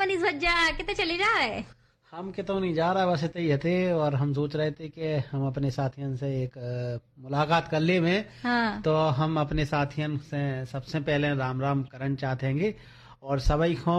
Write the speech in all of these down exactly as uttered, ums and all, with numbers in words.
मनीष भज्जा कितने चले जाए? हम कितों नहीं जा रहा, बस इतने ही थे और हम सोच रहे थे कि हम अपने साथियों से एक अ, मुलाकात कर ले में। हाँ। तो हम अपने साथियों से सबसे पहले राम राम करन चाहेंगे और सभी को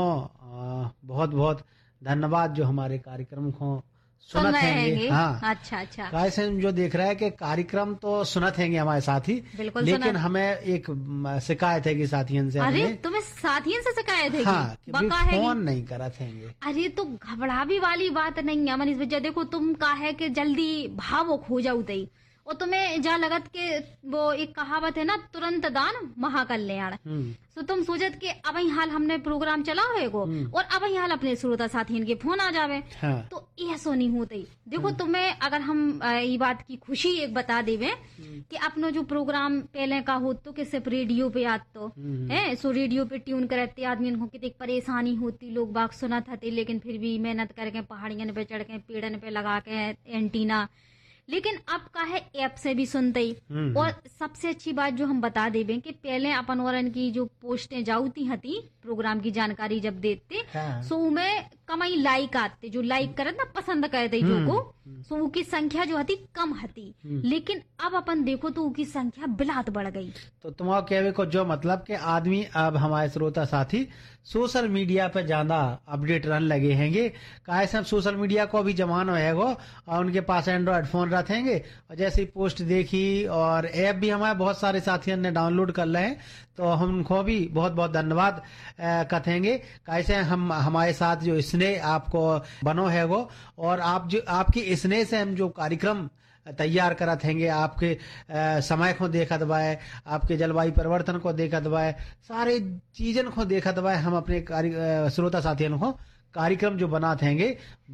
बहुत बहुत धन्यवाद जो हमारे कार्यक्रम को सुन सुनत रहे हैंगे। हैंगे। हाँ, अच्छा अच्छा, कैसे जो देख रहा है कि कार्यक्रम तो सुनत हैंगे हमारे साथी, बिल्कुल लेकिन सुनत। हमें एक म, शिकायत है कि साथियों से अरे हमने तुम्हें साथियों से शिकायत है? हाँ कि भी बका है फोन नहीं करत हैंगे। अरे तो घबरावी वाली बात नहीं है मनीष भज्जा। देखो तुम का है कि जल्दी भावुक हो जाऊ तई, और तुम्हें जा लगत के वो एक कहावत है ना, तुरंत दान महाकल्याण। हम्म, तो तुम सोचत कि अब ही हाल हमने प्रोग्राम चला होएगो और अब ही हाल अपने श्रोता साथियों के फोन आ जावे, हाँ, तो ऐसो नहीं होते। देखो तुम्हें अगर हम अ, ये बात की खुशी एक बता देवे कि अपनो जो प्रोग्राम पहले का हो तो कि सिर्फ रेडियो पे आत तो है, सो रेडियो पे ट्यून करते आदमी को कितनी परेशानी होती, लोग बाग सुनत हते, लेकिन फिर भी मेहनत करके पहाड़ियन पे चढ़ के पेड़न पे लगा के एंटीना, लेकिन अब का है ऐप से भी सुनते ही। हम्म, और सबसे अच्छी बात जो हम बता देवे कि पहले अपन वरन की जो पोस्टें जाऊती हती प्रोग्राम की जानकारी जब देते, हाँ, सो उमें कमाई लाइक आते, जो लाइक करत ना पसंद करते जो को, सो उनकी संख्या जो हती कम हती, लेकिन अब अपन देखो तो उनकी संख्या बिलात बढ़ गई। तो तुम्हारा कहवे को जो मतलब कि आदमी अब हमारे श्रोता साथी सोशल मीडिया पे ज्यादा अपडेट रहने लगे हैंगे। काहे से अब सोशल मीडिया को भी जमाना है वो, और उनके पास एंड्रॉइड फोन रखेंगे और जैसे ही पोस्ट देखी और ऐप भी हमारे बहुत सारे साथियों ने डाउनलोड कर ले हैं, तो हम उनको भी बहुत बहुत धन्यवाद कहेंगे। कैसे हम हमारे साथ जो स्नेह आपको बनो है वो, और आप जो आपकी स्नेह से हम जो कार्यक्रम तैयार करत हैंगे, आपके आ, समय को देखत बाय, आपके जलवायु परिवर्तन को देखत बाय, सारे चीजन को देखत बाय, हम अपने कार्य श्रोता साथियों को कार्यक्रम जो बनाते हैंगे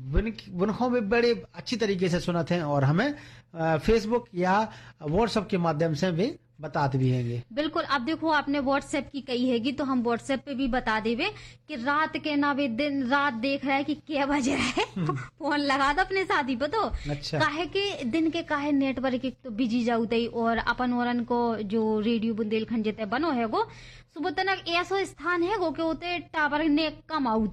उनको भी बड़े अच्छी तरीके से सुनते हैं और हमें फेसबुक या व्हाट्सएप के माध्यम से भी बताते भी हैंगे। बिल्कुल। अब देखो आपने व्हाट्सएप की कही हैगी तो हम व्हाट्सएप पे भी बता देवे कि रात के ना वे दिन रात देख रहा है कि क्या बज रहा है फोन लगा दो अपने साथी पे। तो अच्छा, काहे के दिन के काहे नेटवर्क एक तो बिजी जाऊ दई, और अपन वरन को जो रेडियो बुंदेलखंड जेते बनो है वो सुबह तक ऐसा स्थान है गो के होते टावर ने कम आउत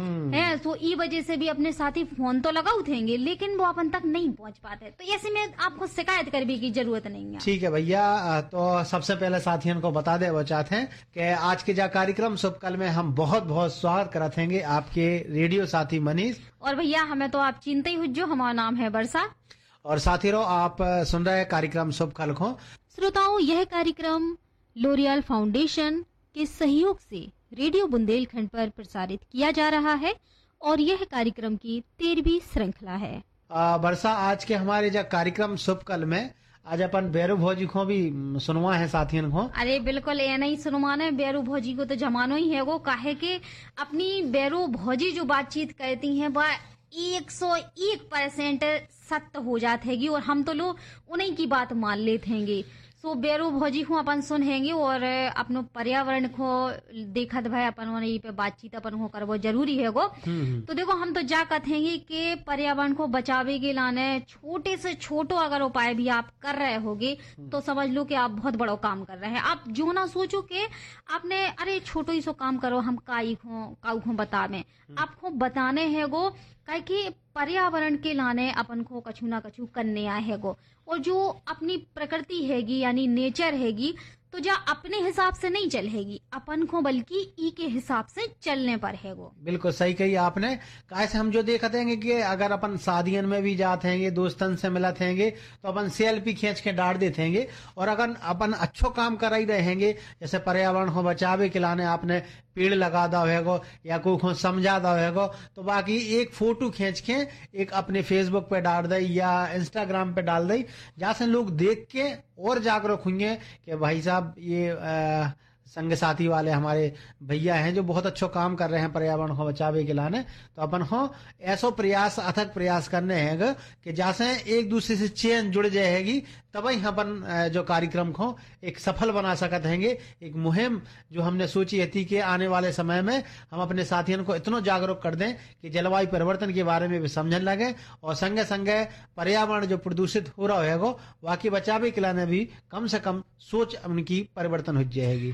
है, सो ई वजह से भी अपने साथी फोन तो लगा उठेंगे लेकिन वो अपन तक नहीं पहुंच पाते, तो ऐसे में आपको शिकायत करने की जरूरत नहीं है। ठीक है भैया, तो सबसे पहले साथियों को बता दे वो चाहते हैं कि आज के जा कार्यक्रम शुभ कल में हम बहुत बहुत स्वागत करते हैं आपके रेडियो साथी मनीष, और भैया हमें तो आप चिंता ही हो, जो हमारा नाम है वर्षा, और साथी रो आप सुन रहे हैं कार्यक्रम शुभ कल को। श्रोताओं, यह कार्यक्रम लोरियल फाउंडेशन के सहयोग से रेडियो बुंदेलखंड पर प्रसारित किया जा रहा है और यह कार्यक्रम की तेरहवीं श्रृंखला है। वर्षा, आज के हमारे जो कार्यक्रम शुभ कल में आज अपन बैरू भौजी को भी सुनवा है साथियों को। अरे बिल्कुल ये नहीं सुनवाना, बैरू भौजी को तो जमानो ही है वो, काहे के अपनी बैरू भौजी जो बातचीत करती हैं वह एक सौ एक परसेंट सत्य हो जाते हैगी, और हम तो लोग उन्हीं की बात मान लेते हैंगे। सो बेरू भौजी को अपन सुनेंगे और अपनो पर्यावरण को देखत भाई अपन वही पे बातचीत अपन को करवो जरूरी है गो। तो देखो हम तो जा कहेंगे कि पर्यावरण को बचावे के लाने छोटे से छोटो अगर उपाय भी आप कर रहे होगे तो समझ लो कि आप बहुत बड़ा काम कर रहे हैं। आप जो ना सोचो कि आपने अरे छोटो ही सो काम करो, हम काई को काऊ को बतावे, आपको बताने है गो काहे कि पर्यावरण के लाने अपन को कछु ना कछु करने आए है गो, और जो अपनी प्रकृति हैगी यानी नेचर हैगी तो जा अपने हिसाब से नहीं चलेगी अपन को, बल्कि ई के हिसाब से चलने पर है वो। बिल्कुल सही कही आपने। कैसे हम जो देखते हैं कि अगर अपन शादियन में भी जाते हैं, दोस्तन से मिलते हैं तो अपन सेल्फी खींच के डाल देते हैं, और अगर अपन अच्छो काम कर ही रहेंगे जैसे पर्यावरण को बचावे के लाने आपने पेड़ लगा दो हैगो या कोई को समझा दो हैगो, तो बाकी एक फोटो खींच के एक अपने फेसबुक पे डाल दे या इंस्टाग्राम पे डाल दे, जहाँ से लोग देख के और जागरूक होंगे कि भाई साहब ये आ, संग साथी वाले हमारे भैया हैं जो बहुत अच्छा काम कर रहे हैं पर्यावरण को बचावे के लाने। तो अपन को ऐसा प्रयास अथक प्रयास करने हैं कि जैसे एक दूसरे से चेन जुड़ जाएगी तब ही अपन जो कार्यक्रम को एक सफल बना सकते हैं। एक मुहिम जो हमने सोची थी कि आने वाले समय में हम अपने साथियों को इतना जागरूक कर दें कि जलवायु परिवर्तन के बारे में भी समझने लगे और संगे संगे पर्यावरण जो प्रदूषित हो रहा है वाकई बचावे के लाने भी कम से कम सोच उनकी परिवर्तन हो जाएगी।